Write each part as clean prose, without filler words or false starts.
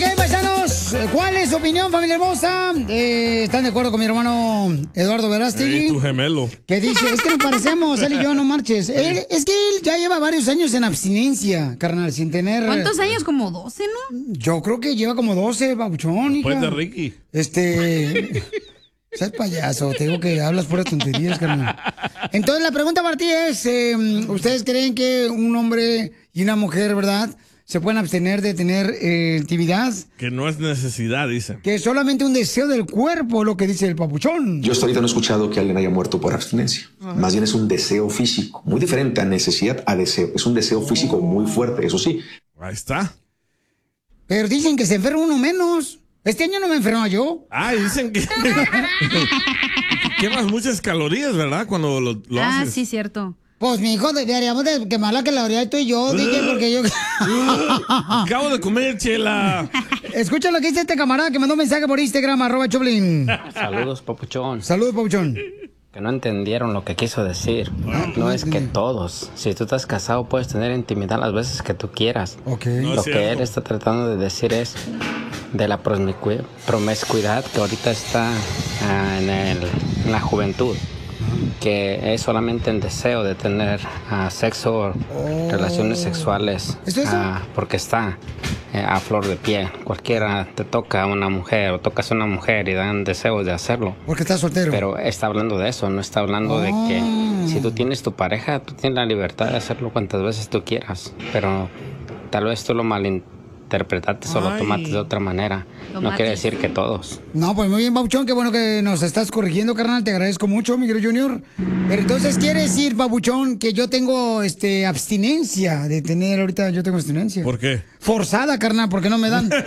paisanos, ¿cuál es su opinión, familia hermosa? ¿Están de acuerdo con mi hermano Eduardo Verástegui? Tu gemelo. Que dice, es que nos parecemos, él y yo, no marches. Es que él ya lleva varios años en abstinencia, carnal, sin tener... ¿Cuántos años? Como 12, ¿no? Yo creo que lleva como 12, babuchón, hija. Pues de Ricky. Seas payaso, te digo que hablas puras tonterías, carnal. Entonces la pregunta para ti es, ¿ustedes creen que un hombre y una mujer, verdad, se pueden abstener de tener intimidad? Que no es necesidad, dicen. Que es solamente un deseo del cuerpo, lo que dice el papuchón. Yo hasta ahorita no he escuchado que alguien haya muerto por abstinencia. Más bien es un deseo físico, muy diferente a necesidad a deseo. Es un deseo físico muy fuerte, eso sí. Ahí está. Pero dicen que se enferma uno menos. Este año no me enfermo yo. Dicen que quemas muchas calorías, ¿verdad? Cuando lo haces. Sí, cierto. Pues, mi hijo, deberíamos de quemar la caloría tú y yo, DJ, porque yo... Acabo de comer, chela. Escucha lo que dice este camarada que mandó un mensaje por Instagram, @Choplin. Saludos, papuchón. Saludos, papuchón. Que no entendieron lo que quiso decir. No es que todos. Si tú estás casado, puedes tener intimidad las veces que tú quieras. Okay. Lo que él está tratando de decir es de la promiscuidad que ahorita está en la juventud. Que es solamente el deseo de tener sexo, relaciones sexuales, ¿Es eso? porque está a flor de piel. Cualquiera te toca a una mujer o tocas a una mujer y dan deseos de hacerlo. Porque estás soltero. Pero está hablando de eso, no está hablando de que si tú tienes tu pareja, tú tienes la libertad de hacerlo cuantas veces tú quieras. Pero tal vez tú lo malinterpretaste o lo tomaste de otra manera. No quiere decir que todos. No, pues muy bien, Babuchón, qué bueno que nos estás corrigiendo, carnal, te agradezco mucho, mi querido Junior. Pero entonces, ¿quiere decir, Babuchón, que yo tengo abstinencia de tener ahorita, yo tengo abstinencia? ¿Por qué? Forzada, carnal, porque no me dan. ¿Qué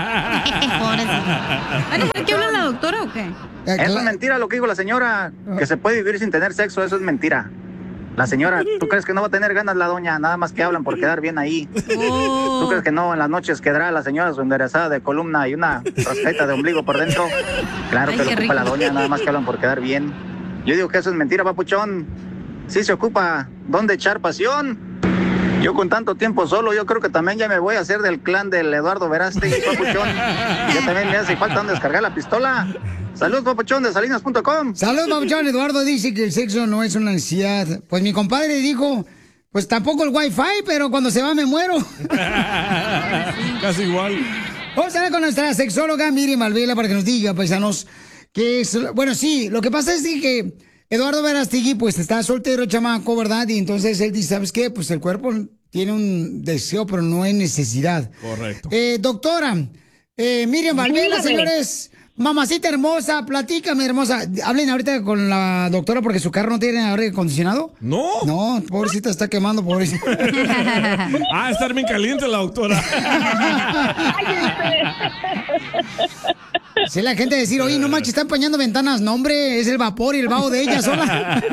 habla la doctora o qué? Eso es mentira lo que dijo la señora, que se puede vivir sin tener sexo, eso es mentira. La señora, ¿tú crees que no va a tener ganas la doña? Nada más que hablan por quedar bien ahí. ¿Tú crees que no en las noches quedará la señora su enderezada de columna y una rascaita de ombligo por dentro? Claro que lo ocupa la doña, nada más que hablan por quedar bien. Yo digo que eso es mentira, papuchón. Sí se ocupa dónde echar pasión. Yo con tanto tiempo solo, yo creo que también ya me voy a hacer del clan del Eduardo Verástegui, papuchón. Ya también me hace falta donde descargar la pistola. Saludos, papuchón, de salinas.com. Saludos, papuchón. Eduardo dice que el sexo no es una necesidad. Pues mi compadre dijo, pues tampoco el wifi, pero cuando se va me muero. Casi igual. Vamos a hablar con nuestra sexóloga Miriam Malvela para que nos diga, paisanos, que es... Bueno, sí, lo que pasa es que Eduardo Verástegui, pues está soltero, chamaco, ¿verdad? Y entonces él dice, ¿sabes qué? Pues el cuerpo tiene un deseo, pero no hay necesidad. Correcto. Doctora, Miriam Malvela, señores... Mamacita hermosa, platícame, hermosa. Hablen ahorita con la doctora porque su carro no tiene aire acondicionado. No. No, pobrecita, está quemando, pobrecita. Está bien caliente la doctora. Si la gente decir, oye, no manches, está empañando ventanas. No, hombre, es el vapor y el vaho de ella sola.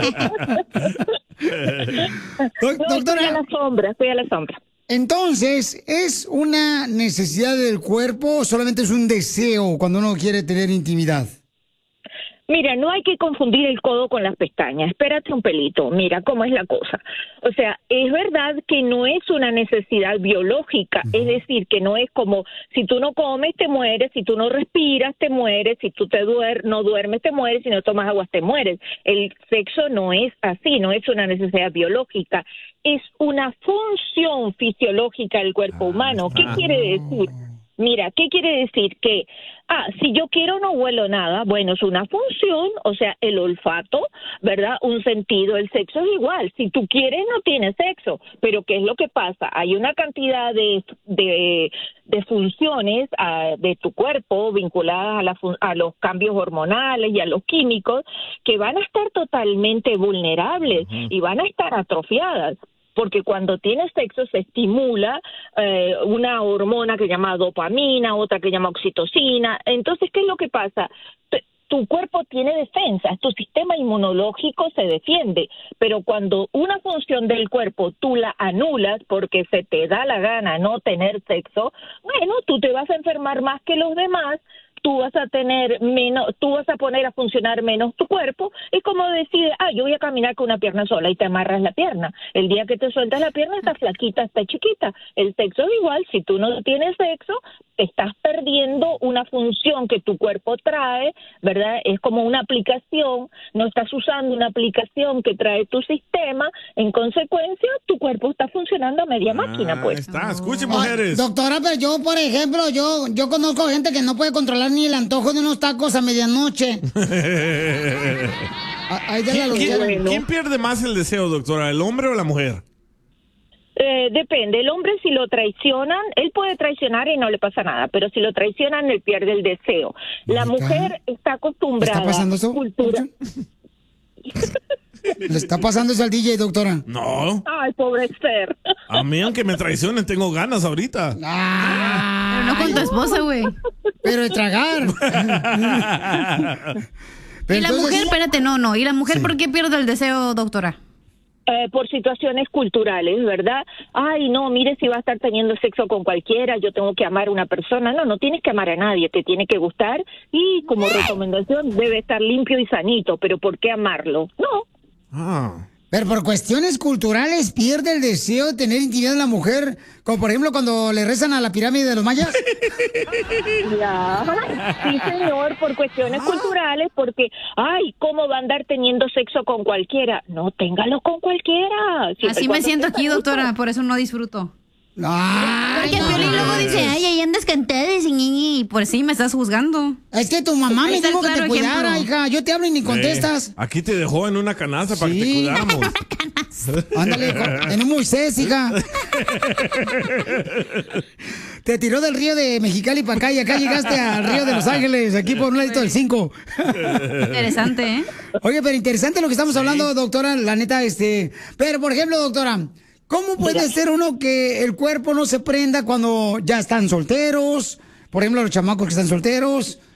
Doctora. Fui a la sombra. Entonces, ¿es una necesidad del cuerpo o solamente es un deseo cuando uno quiere tener intimidad? Mira, no hay que confundir el codo con las pestañas. Espérate un pelito. Mira cómo es la cosa. O sea, es verdad que no es una necesidad biológica. Es decir, que no es como si tú no comes, te mueres. Si tú no respiras, te mueres. Si tú no duermes, te mueres. Si no tomas agua, te mueres. El sexo no es así. No es una necesidad biológica. Es una función fisiológica del cuerpo humano. ¿Qué quiere decir? Mira, ¿qué quiere decir? Que, si yo quiero no huelo nada, bueno, es una función, o sea, el olfato, ¿verdad? Un sentido, el sexo es igual. Si tú quieres, no tienes sexo. Pero ¿qué es lo que pasa? Hay una cantidad de funciones de tu cuerpo vinculadas a los cambios hormonales y a los químicos que van a estar totalmente vulnerables y van a estar atrofiadas. Porque cuando tienes sexo se estimula una hormona que se llama dopamina, otra que se llama oxitocina. Entonces, ¿qué es lo que pasa? Tu cuerpo tiene defensas, tu sistema inmunológico se defiende, pero cuando una función del cuerpo tú la anulas porque se te da la gana no tener sexo, bueno, tú te vas a enfermar más que los demás tú vas a tener menos, tú vas a poner a funcionar menos tu cuerpo, y como decides, yo voy a caminar con una pierna sola y te amarras la pierna. El día que te sueltas la pierna está flaquita, está chiquita. El sexo es igual, si tú no tienes sexo, te estás perdiendo una función que tu cuerpo trae, ¿verdad? Es como una aplicación, no estás usando una aplicación que trae tu sistema, en consecuencia, tu cuerpo está funcionando a media máquina, pues. Está, escuchen, mujeres. Doctora, pero yo, por ejemplo, yo conozco gente que no puede controlar ni el antojo de unos tacos a medianoche. ¿Quién pierde más el deseo, doctora? ¿El hombre o la mujer? Depende, el hombre si lo traicionan, él puede traicionar y no le pasa nada, pero si lo traicionan, él pierde el deseo. La mujer está acostumbrada. ¿Está pasando eso? ¿Le está pasando eso al DJ, doctora? No. Ay, pobre ser. A mí, aunque me traicionen, tengo ganas ahorita. Pero no con tu esposa, güey. Pero de tragar. Y la mujer, espérate, no. ¿Y la mujer por qué pierde el deseo, doctora? Por situaciones culturales, ¿verdad? Ay, no, mire, si va a estar teniendo sexo con cualquiera, yo tengo que amar a una persona. No tienes que amar a nadie, te tiene que gustar y como recomendación debe estar limpio y sanito, pero ¿por qué amarlo? No. Pero por cuestiones culturales pierde el deseo de tener intimidad en la mujer, como por ejemplo cuando le rezan a la pirámide de los mayas. Sí, señor, por cuestiones culturales, porque, ¿cómo va a andar teniendo sexo con cualquiera? No, téngalo con cualquiera. Así me siento aquí, doctora, por eso no disfruto. Porque el Piolín luego dice, ahí andas cantada y por sí me estás juzgando. Es que tu mamá me dijo que te cuidara, hija. Yo te hablo y ni contestas. Aquí te dejó en una canasta para que te cuidáramos. Ándale, en un Moisés, hija. Te tiró del río de Mexicali para acá y acá llegaste al río de Los Ángeles, aquí por un ladito del 5. Interesante, ¿eh? Oye, pero interesante lo que estamos hablando, doctora, la neta, Pero, por ejemplo, doctora, ¿cómo puede ser uno que el cuerpo no se prenda cuando ya están solteros? Por ejemplo, los chamacos que están solteros.